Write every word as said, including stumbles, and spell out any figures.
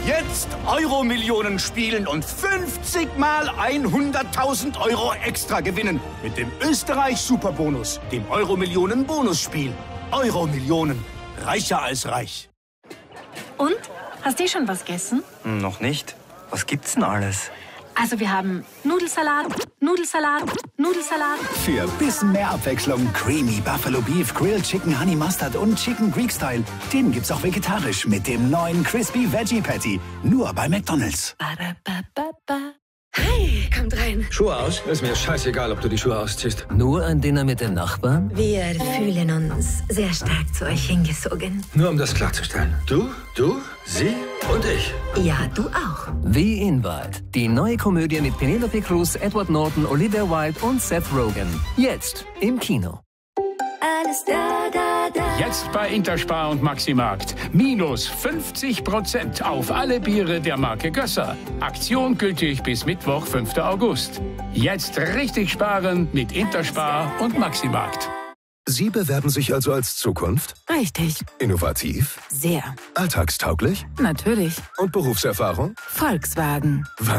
Jetzt Euro-Millionen spielen und fünfzig mal hunderttausend Euro extra gewinnen. Mit dem Österreich-Superbonus, dem Euro-Millionen-Bonusspiel. Euro-Millionen. Reicher als reich. Und? Hast du schon was gegessen? Noch nicht. Was gibt's denn alles? Also wir haben Nudelsalat, Nudelsalat, Nudelsalat. Für bisschen mehr Abwechslung Creamy Buffalo Beef, Grilled Chicken Honey Mustard und Chicken Greek Style. Den gibt's auch vegetarisch mit dem neuen Crispy Veggie Patty. Nur bei McDonald's. Ba-da-ba-ba-ba. Hi, kommt rein. Schuhe aus? Ist mir scheißegal, ob du die Schuhe ausziehst. Nur ein Dinner mit den Nachbarn? Wir fühlen uns sehr stark zu euch hingezogen. Nur um das klarzustellen. Du, du, sie und ich. Ja, du auch. Wie Invite. Die neue Komödie mit Penelope Cruz, Edward Norton, Olivia Wilde und Seth Rogen. Jetzt im Kino. Alles da, da, da. Jetzt bei Interspar und Maximarkt. Minus fünfzig Prozent auf alle Biere der Marke Gösser. Aktion gültig bis Mittwoch, fünften August. Jetzt richtig sparen mit Interspar und Maximarkt. Sie bewerben sich also als Zukunft? Richtig. Innovativ? Sehr. Alltagstauglich? Natürlich. Und Berufserfahrung? Volkswagen. Wann